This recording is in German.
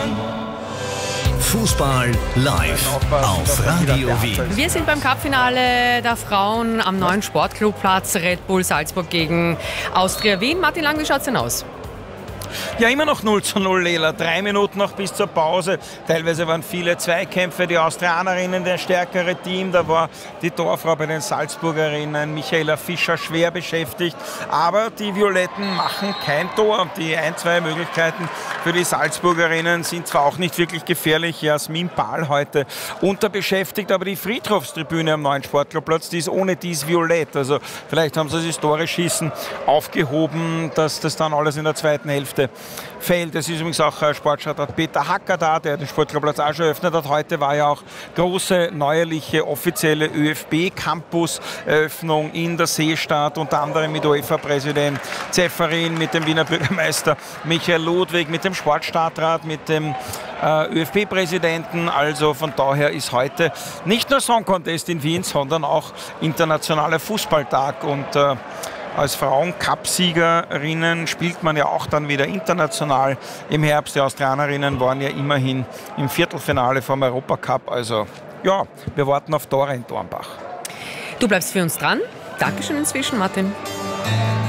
Fußball live auf Radio Wien. Wir sind beim Cupfinale der Frauen am neuen Sportclubplatz Red Bull Salzburg gegen Austria Wien. Martin Lang, wie schaut es denn aus? Ja, immer noch 0:0, Lela. 3 Minuten noch bis zur Pause. Teilweise waren viele Zweikämpfe. Die Austrianerinnen, der stärkere Team. Da war die Torfrau bei den Salzburgerinnen, Michaela Fischer, schwer beschäftigt. Aber die Violetten machen kein Tor. Die 1-2 Möglichkeiten für die Salzburgerinnen sind zwar auch nicht wirklich gefährlich. Jasmin Pahl heute unterbeschäftigt, aber die Friedhofstribüne am neuen Sportclubplatz, die ist ohne dies violett. Also vielleicht haben sie das Tore schießen aufgehoben, dass das dann alles in der zweiten Hälfte fällt. Es ist übrigens auch Sportstadtrat Peter Hacker da, der den Sportclubplatz auch schon eröffnet hat. Heute war ja auch große, neuerliche, offizielle ÖFB-Campus-Eröffnung in der Seestadt, unter anderem mit UEFA-Präsident Zefferin, mit dem Wiener Bürgermeister Michael Ludwig, mit dem Sportstadtrat, mit dem ÖFB-Präsidenten. Also von daher ist heute nicht nur Song Contest in Wien, sondern auch internationaler Fußballtag. Und als Frauen-Cup-Siegerinnen spielt man ja auch dann wieder international im Herbst. Die Austrianerinnen waren ja immerhin im Viertelfinale vom Europacup. Also ja, wir warten auf Tore in Dornbach. Du bleibst für uns dran. Dankeschön inzwischen, Martin.